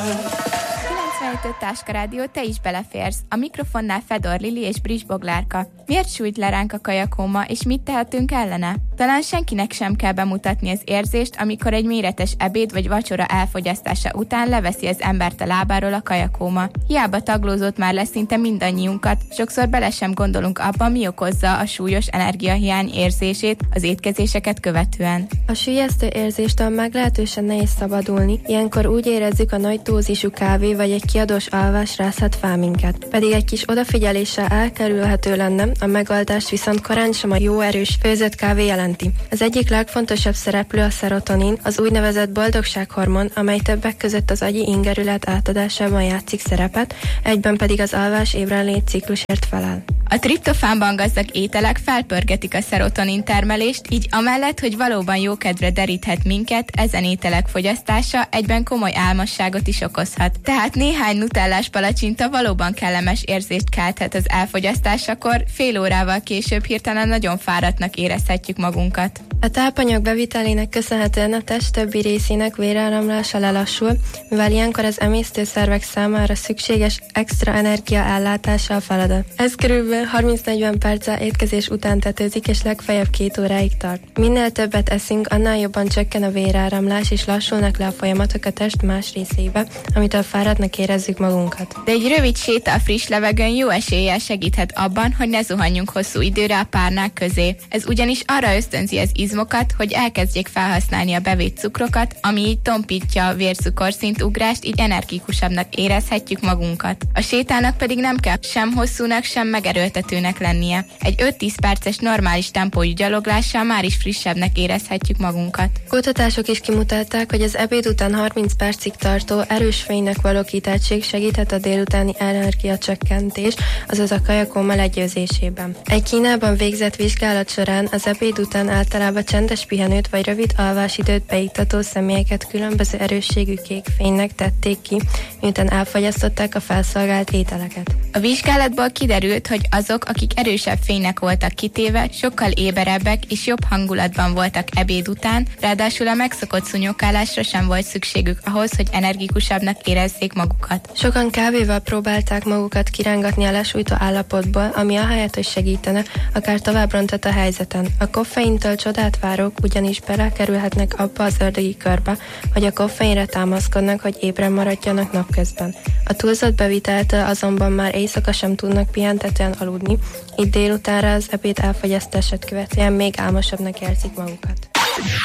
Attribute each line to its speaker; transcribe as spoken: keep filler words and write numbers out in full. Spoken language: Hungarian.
Speaker 1: kilencvenöt Táska Rádió, te is beleférsz. A mikrofonnál Fedor Lili és Bris Boglárka. Miért sújt le ránk a kajakóma, és mit tehetünk ellene? Talán senkinek sem kell bemutatni az érzést, amikor egy méretes ebéd vagy vacsora elfogyasztása után leveszi az embert a lábáról a kajakóma. Hiába taglózott már le szinte mindannyiunkat, sokszor bele sem gondolunk abba, mi okozza a súlyos energiahiány érzését az étkezéseket követően.
Speaker 2: A süllyesztő érzéstől meglehetősen nehéz szabadulni, ilyenkor úgy érezzük, a nagy dózisú kávé vagy egy kiadós alvás rázhat fel minket. Pedig egy kis odafigyeléssel elkerülhető lenne, a megoldást viszont korán sem a jó erős főzött kávé jelenti. Az egyik legfontosabb szereplő a szerotonin, az úgynevezett boldogsághormon, amely többek között az agyi ingerület átadásában játszik szerepet, egyben pedig az alvás ébrenlét ciklusért felel.
Speaker 1: A triptofánban gazdag ételek felpörgetik a szerotonin termelést, így amellett, hogy valóban jókedvre deríthet minket, ezen ételek fogyasztása egyben komoly álmosságot is okozhat. Tehát néhány nutellás palacsinta valóban kellemes érzést kelthet az elfogyasztásakor, fél órával később hirtelen nagyon fáradtnak érezhetjük magunkat.
Speaker 2: A tápanyag bevitelének köszönhetően a test többi részének véráramlása lelassul, mivel ilyenkor az emésztőszervek számára szükséges extra energia ellátása a feladat. Ez körülbelül harminc-negyven perccel étkezés után tetőzik, és legfeljebb két óráig tart. Minél többet eszünk, annál jobban csökken a véráramlás, és lassulnak le a folyamatok a test más részébe, amitől fáradtnak érezzük magunkat.
Speaker 1: De egy rövid séta a friss levegőn jó eséllyel segíthet abban, hogy ne zuhanjunk hosszú időre a párnák közé. Ez ugyanis arra ösztönzi az izmokat, hogy elkezdjék felhasználni a bevét cukrokat, ami így tompítja a vércukorszint ugrást, így energikusabbnak érezhetjük magunkat. A sétának pedig nem kell sem hosszúnak, sem megerőltetőnek lennie. Egy öt-tíz perces normális tempójú gyaloglással már is frissebbnek érezhetjük magunkat.
Speaker 2: Kutatások is kimutatták, hogy az ebéd után harminc percig tartó erős fénynek való kitettség segíthet a délutáni energiacsökkentés, azaz a kajakóma legyőzésében. Egy Kínában végzett vizsgálat során az ebéd után általában csendes pihenőt vagy rövid alvásidőt beiktató személyeket különböző erősségű kék fénynek tették ki, miután elfogyasztották a felszolgált ételeket.
Speaker 1: A vizsgálatból kiderült, hogy azok, akik erősebb fénynek voltak kitéve, sokkal éberebbek és jobb hangulatban voltak ebéd után, ráadásul a megszokott szúnyogálásra sem volt szükségük ahhoz, hogy energikusabbnak érezzék magukat.
Speaker 2: Sokan kávéval próbálták magukat kirángatni a lesújtó állapotból, ami ahelyett, hogy segítene, akár tovább rontott a helyzeten. A koffeintől csodát várók ugyanis belekerülhetnek abba az ördögi körbe, hogy a koffeinre támaszkodnak, hogy ébren maradjanak napközben. A túlzott beviteltől azonban már éjszaka sem tudnak pihentetően aludni, így délutánra az ebéd elfogyasztását követően még álmosabbnak érzik magukat.